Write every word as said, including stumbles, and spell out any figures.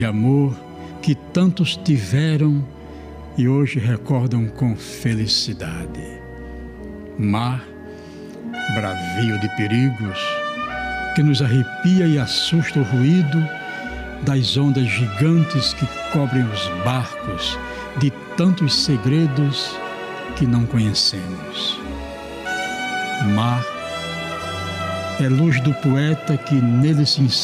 de amor que tantos tiveram e hoje recordam com felicidade. Mar, bravio de perigos, que nos arrepia e assusta o ruído das ondas gigantes que cobrem os barcos de tantos segredos que não conhecemos. Mar é luz do poeta que nele se